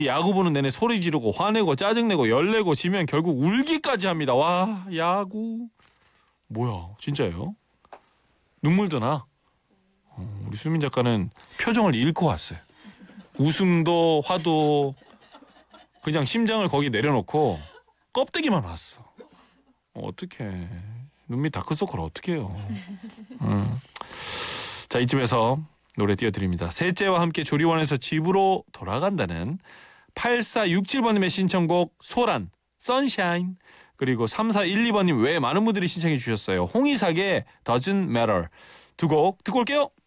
야구 보는 내내 소리 지르고 화내고 짜증내고 열내고 지면 결국 울기까지 합니다. 와, 야구. 뭐야, 진짜예요? 눈물도 나. 우리 수민 작가는 표정을 잃고 왔어요. 웃음도 화도 그냥 심장을 거기 내려놓고 껍데기만 왔어. 어떡해. 눈밑 다크서클 어떡해요. 자, 이쯤에서 노래 띄워드립니다. 셋째와 함께 조리원에서 집으로 돌아간다는 8467번님의 신청곡 소란, 선샤인. 그리고 3412번님 외에 많은 분들이 신청해 주셨어요. 홍이삭의 Doesn't Matter. 두 곡 듣고 올게요.